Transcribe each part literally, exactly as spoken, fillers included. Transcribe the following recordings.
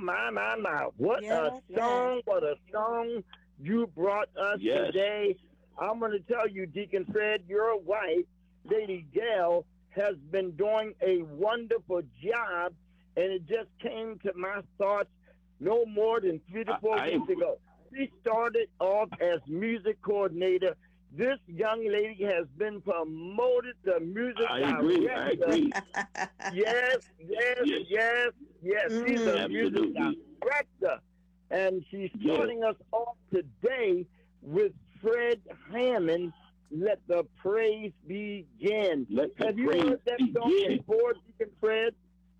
my, my, my. What a Yes, yes. song, what a song you brought us Yes. today. I'm going to tell you, Deacon Fred, your wife, Lady Gail, has been doing a wonderful job, and it just came to my thoughts no more than three to I, four I weeks agree. ago. She started off as music coordinator. This young lady has been promoted to music I agree. I director. agree. Yes, yes, Yes. yes, yes. She's a Mm. music Absolutely. director. And she's Yes. starting us off today with Fred Hammond, Let the Praise Begin. Let the Have you praise heard that song begin. before, Deacon Fred?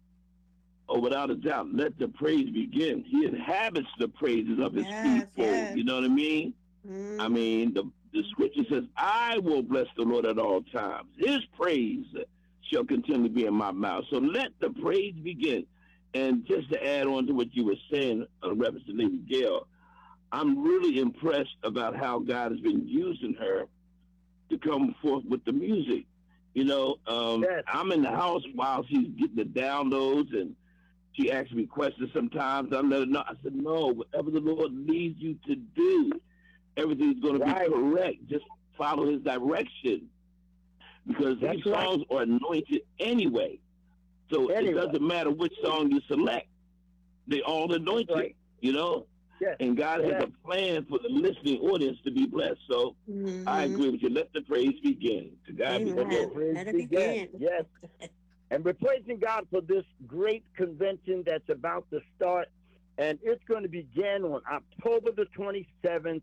Oh, without a doubt, let the praise begin. He inhabits the praises of his Yes, people. yes. You know what I mean? I Mm-hmm. mean, the, the scripture says, I will bless the Lord at all times. His praise shall continually be in my mouth. So let the praise begin. And just to add on to what you were saying, uh, reference to Lady Gail, I'm really impressed about how God has been using her to come forth with the music. You know, um, Yes, I'm in the house while she's getting the downloads, and she asks me questions sometimes. I let her know. I said, no, whatever the Lord leads you to do, everything's going to be right. correct. Just follow his direction, because these That's right. songs are anointed anyway. So it Anyway, doesn't matter which song you select. They all that's anointed, right. you know? Yes, And God has yes. a plan for the listening audience to be blessed. So I Mm-hmm. agree with you. Let the praise begin. To God be the Let the Amen. glory. praise Let it begin. begin. Yes. And we're praising God for this great convention that's about to start. And it's going to begin on October the twenty-seventh,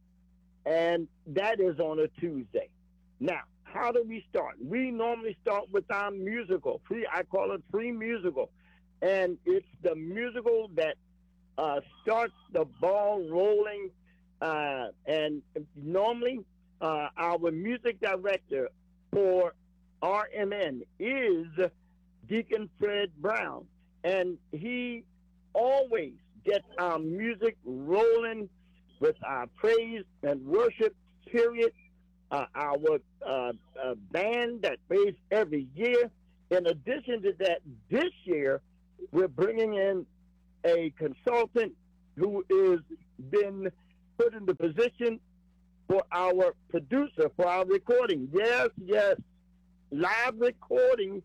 and that is on a Tuesday. Now, how do we start? We normally start with our musical. Free, I call it free musical. And it's the musical that uh, starts the ball rolling. Uh, and normally, uh, our music director for R M N is Deacon Fred Brown. And he always gets our music rolling with our praise and worship period. Uh, our uh, uh, band that plays every year. In addition to that, this year, we're bringing in a consultant who is been put in the position for our producer for our recording. Yes, yes, live recording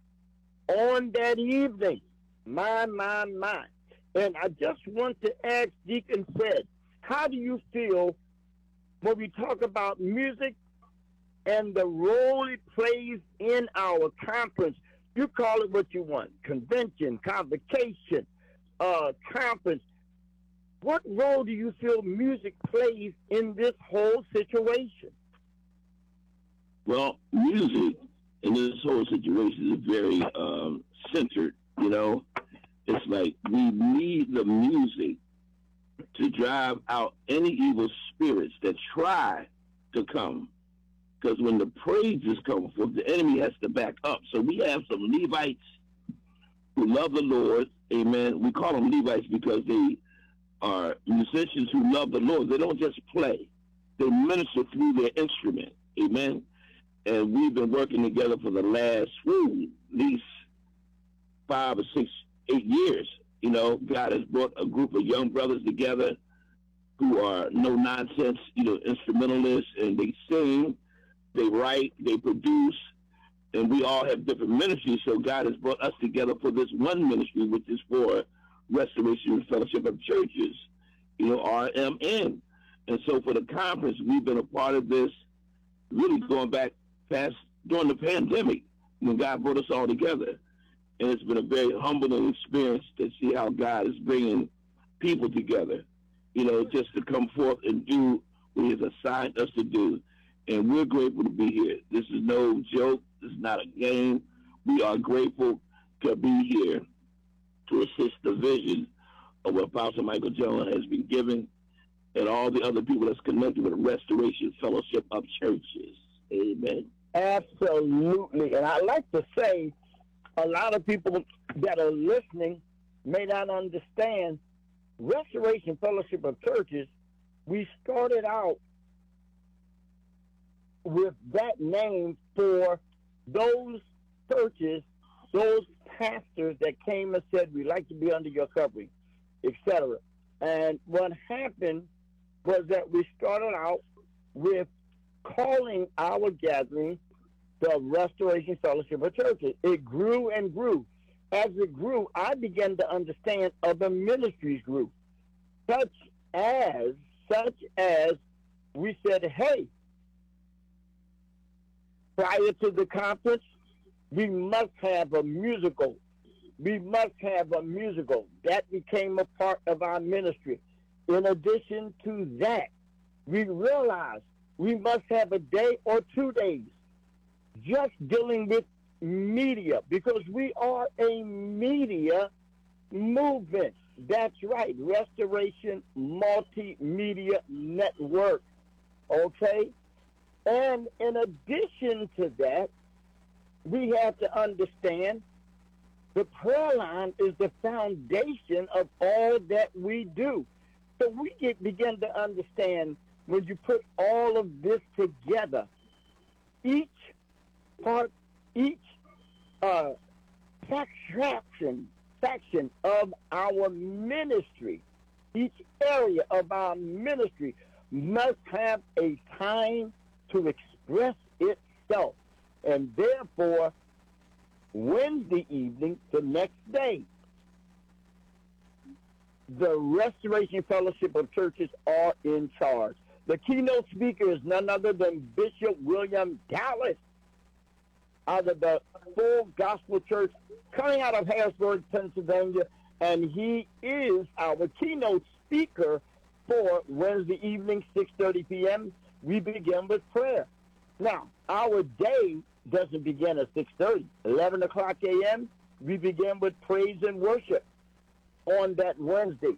on that evening. My, my, my. And I just want to ask Deacon Fred, how do you feel when we talk about music and the role it plays in our conference? You call it what you want, convention, convocation, uh, conference. What role do you feel music plays in this whole situation? Well, music in this whole situation is very um, centered, you know? It's like we need the music to drive out any evil spirits that try to come. Because when the praises come forth, the enemy has to back up. So we have some Levites who love the Lord. Amen. We call them Levites because they are musicians who love the Lord. They don't just play. They minister through their instrument. Amen. And we've been working together for the last, whew, at least five or six, eight years. You know, God has brought a group of young brothers together who are no nonsense, you know, instrumentalists, and they sing, they write, they produce, and we all have different ministries. So God has brought us together for this one ministry, which is for Restoration and Fellowship of Churches, you know, R M N. And so for the conference, we've been a part of this, really going back past during the pandemic when God brought us all together. And it's been a very humbling experience to see how God is bringing people together, you know, just to come forth and do what He has assigned us to do. And we're grateful to be here. This is no joke. This is not a game. We are grateful to be here to assist the vision of what Apostle Michael Jones has been given and all the other people that's connected with the Restoration Fellowship of Churches. Amen. Absolutely. And I like to say, a lot of people that are listening may not understand Restoration Fellowship of Churches. We started out with that name for those churches, those pastors that came and said, we'd like to be under your covering. et cetera. And what happened was that we started out with calling our gathering the Restoration Fellowship of Churches. It grew and grew. As it grew, I began to understand other ministries grew, such as, such as we said, hey, prior to the conference, we must have a musical. We must have a musical. That became a part of our ministry. In addition to that, we realized we must have a day or two days just dealing with media, because we are a media movement. That's right, Restoration Multimedia Network. Okay? And in addition to that, we have to understand the prayer line is the foundation of all that we do. So we get, begin to understand when you put all of this together, each part, each uh, faction, faction of our ministry, each area of our ministry must have a time to express itself. And therefore, Wednesday evening, the next day, the Restoration Fellowship of Churches are in charge. The keynote speaker is none other than Bishop William Dallas out of the Full Gospel Church coming out of Harrisburg, Pennsylvania, and he is our keynote speaker for Wednesday evening, six thirty p.m. We begin with prayer. Now, our day doesn't begin at six thirty. eleven o'clock a.m., we begin with praise and worship on that Wednesday.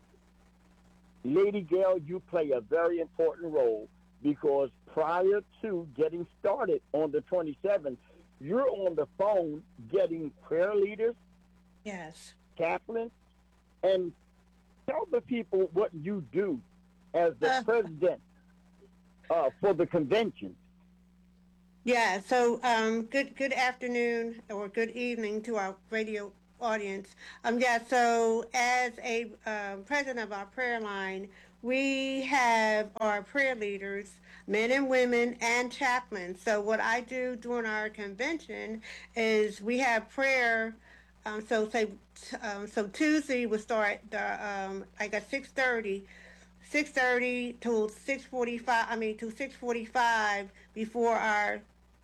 Lady Gail, you play a very important role, because prior to getting started on the twenty-seventh, you're on the phone getting prayer leaders, Yes. chaplains, and tell the people what you do as the Uh, president uh, for the convention. Yeah, so um, good good afternoon or good evening to our radio audience. Um, yeah, so as a um, president of our prayer line, we have our prayer leaders, men and women, and chaplains. So what I do during our convention is we have prayer. Um, so say um, so Tuesday we start the um, like at six thirty. six thirty to six forty-five, I mean to six forty-five before our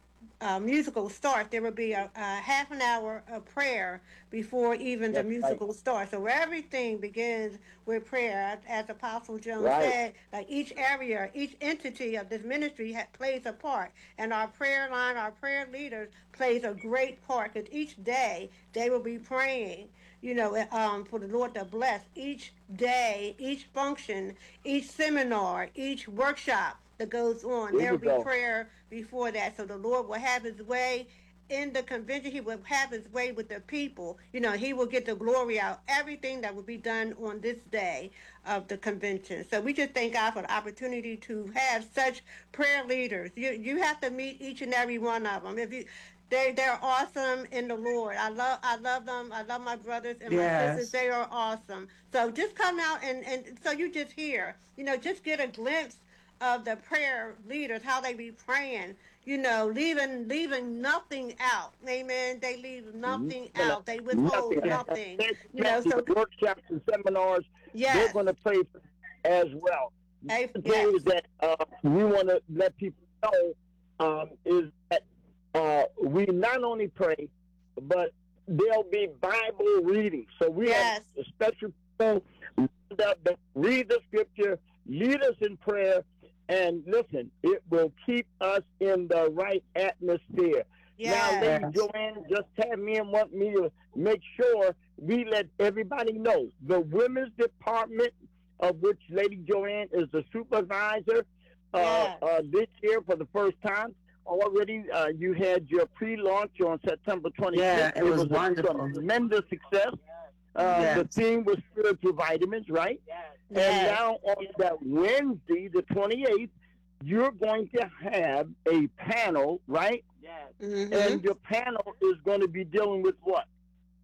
uh, musical starts. There will be a, a half an hour of prayer before even the That's right. musical starts. So everything begins with prayer. As Apostle Jones Right. said, like each area, each entity of this ministry ha- plays a part. And our prayer line, our prayer leaders plays a great part, because each day they will be praying, you know, um, for the Lord to bless each day, each function, each seminar, each workshop that goes on. There There you will be go. prayer before that. So the Lord will have his way in the convention. He will have his way with the people. You know, he will get the glory out, everything that will be done on this day of the convention. So we just thank God for the opportunity to have such prayer leaders. You you have to meet each and every one of them. If you they they're awesome in the Lord. I love I love them. I love my brothers and my sisters. Yes. They are awesome. So just come out and and so you just hear, you know, just get a glimpse of the prayer leaders, how they be praying, you know, leaving leaving nothing out. Amen. They leave nothing Nothing. out. They Nothing. withhold Yeah. nothing. And You know, the so workshops and seminars, they're yes. going to pray for as well. I, The yes. things that uh, we want to let people know um, is that uh, we not only pray, but there'll be Bible reading. So we have Yes. a special people that read the scripture, lead us in prayer, and listen, it will keep us in the right atmosphere. Now, Yes. Lady Yes. Joanne just tagged me and want me to make sure we let everybody know the women's department, of which Lady Joanne is the supervisor uh, Yes. uh, this year for the first time. Already, uh, you had your pre-launch on September twenty-sixth. Yeah, it was a wonderful. tremendous success. Uh, Yes. The theme was spiritual vitamins, right? And Yes. now on that Wednesday, the twenty-eighth, you're going to have a panel, right? Mm-hmm. And your panel is going to be dealing with what?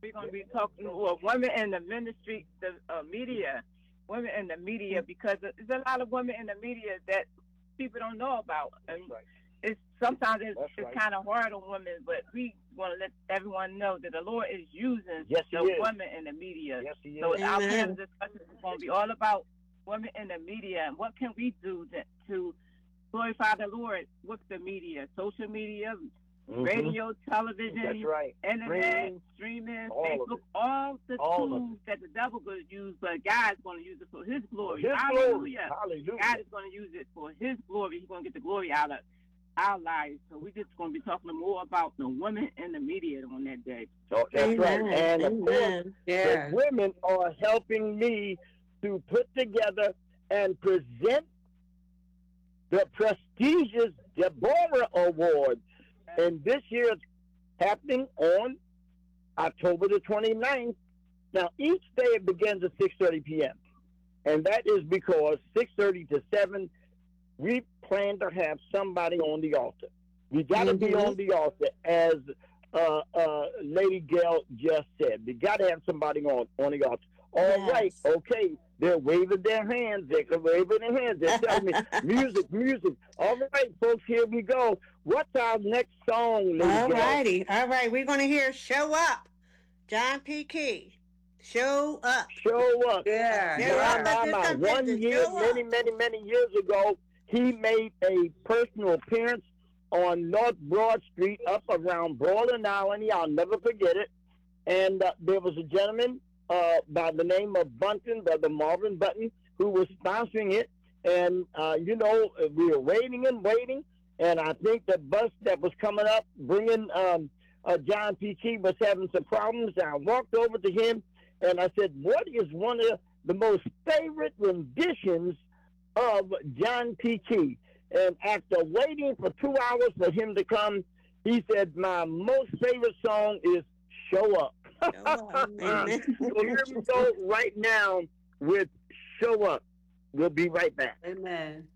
we're going to be talking well, women in the ministry, the uh, media, women in the media, because there's a lot of women in the media that people don't know about. And That's right. it's sometimes it's, That's it's right. kind of hard on women, but we want to let everyone know that the Lord is using Yes, he the is. women in the media. Yes, he is. So our Amen. panel discussion is going to be all about women in the media and what can we do to, to glorify the Lord with the media, social media, Mhm. radio, television, That's right. internet, Streaming, streaming, all of Facebook, it. all the All of tools that the devil going to use, but God's going to use it for His glory. His Hallelujah. glory. Hallelujah. God is going to use it for His glory. He's going to get the glory out of our lives. So we're just going to be talking more about the women in the media on that day. So that's Amen. right. And of course, Amen. Yeah. the women are helping me to put together and present the prestigious Deborah Award. And this year it's happening on October the twenty-ninth. Now, each day it begins at six thirty p.m. And that is because six thirty to seven, we plan to have somebody on the altar. We got to be Mhm. on the altar, as uh, uh, Lady Gail just said. We got to have somebody on, on the altar. All Yes. right, okay. They're waving their hands. They're waving their hands. They're telling me, music, music. All right, folks, here we go. What's our next song, Lady All Gail? righty. All right. We're going to hear Show Up, John P. Key. Show Up. Show up. Yeah. Show My, up Yeah. at my, this my. convention. One year, Show many, up. many, many years ago, he made a personal appearance on North Broad Street up around Brawlin Island. I'll never forget it. And uh, there was a gentleman uh, by the name of Bunton, Brother Marvin Button, who was sponsoring it. And, uh, you know, we were waiting and waiting. And I think the bus that was coming up, bringing um, uh, John P. Key, was having some problems. And I walked over to him and I said, what is one of the most favorite renditions of John P. Key? And after waiting for two hours for him to come, he said, my most favorite song is Show Up. Show Up. Amen. So here we go right now with Show Up. We'll be right back. Amen.